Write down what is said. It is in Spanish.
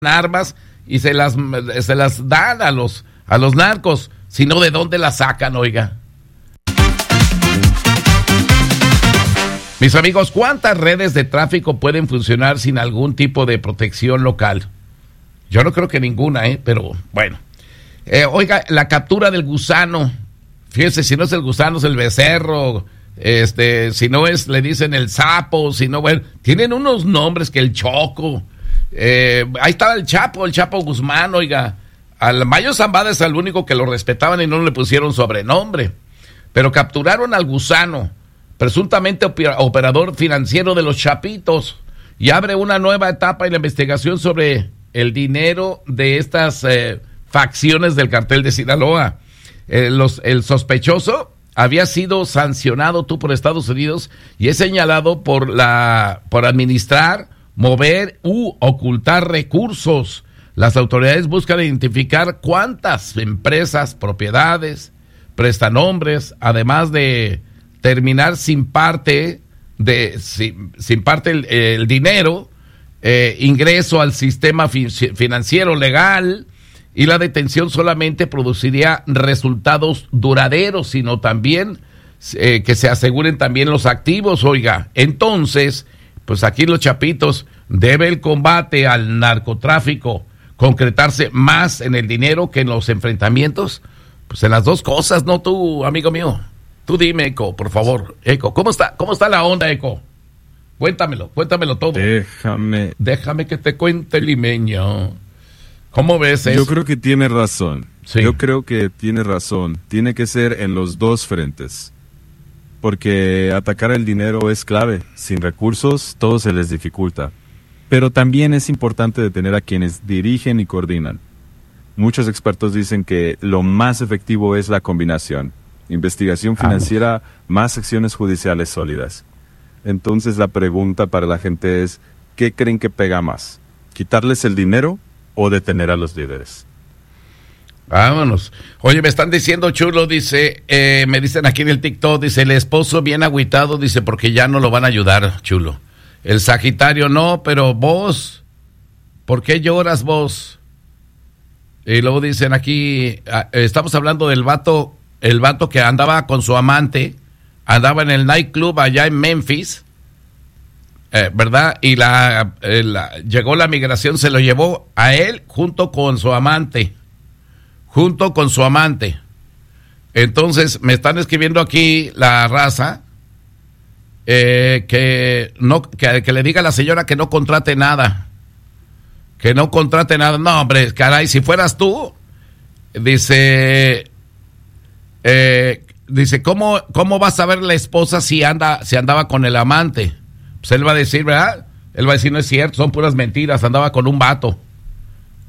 armas y se las dan a los narcos, sino de dónde las sacan, oiga. Mis amigos, ¿cuántas redes de tráfico pueden funcionar sin algún tipo de protección local? Yo no creo que ninguna, pero bueno. Oiga, la captura del gusano, fíjese, si no es el gusano es el becerro, si no es, le dicen el sapo, si no, bueno, tienen unos nombres que el Choco. Ahí estaba el Chapo Guzmán, oiga. Al Mayo Zambada es el único que lo respetaban y no le pusieron sobrenombre. Pero capturaron al gusano, presuntamente operador financiero de los Chapitos, y abre una nueva etapa en la investigación sobre el dinero de estas facciones del cartel de Sinaloa. El sospechoso había sido sancionado por Estados Unidos y es señalado por administrar, mover u ocultar recursos. Las autoridades buscan identificar cuántas empresas, propiedades, prestanombres, además de terminar sin parte el dinero, ingreso al sistema financiero legal, y la detención solamente produciría resultados duraderos, sino también que se aseguren también los activos, oiga. Entonces, pues aquí los Chapitos, debe el combate al narcotráfico concretarse más en el dinero que en los enfrentamientos. Pues en las dos cosas, ¿no, tú, amigo mío? Tú dime, Eco, por favor. Eco, ¿cómo está la onda, Eco? Cuéntamelo todo. Déjame que te cuente, limeño. ¿Cómo ves eso? Yo creo que tiene razón. Sí. Yo creo que tiene razón. Tiene que ser en los dos frentes. Porque atacar el dinero es clave. Sin recursos, todo se les dificulta. Pero también es importante detener a quienes dirigen y coordinan. Muchos expertos dicen que lo más efectivo es la combinación. Investigación financiera, más acciones judiciales sólidas. Entonces la pregunta para la gente es, ¿qué creen que pega más? ¿Quitarles el dinero o detener a los líderes? Vámonos. Oye, me están diciendo, Chulo, dice, me dicen aquí en el TikTok, dice, el esposo bien agüitado, dice, porque ya no lo van a ayudar, Chulo. El Sagitario no, pero vos, ¿por qué lloras vos? Y luego dicen aquí, estamos hablando del vato, el vato que andaba con su amante, andaba en el nightclub allá en Memphis, ¿verdad? Y llegó la migración, se lo llevó a él junto con su amante. Entonces, me están escribiendo aquí la raza, que le diga a la señora que no contrate nada. No, hombre, caray, si fueras tú, dice, ¿cómo vas a ver la esposa si andaba con el amante? Pues él va a decir, ¿verdad? Él va a decir, no es cierto, son puras mentiras, andaba con un vato.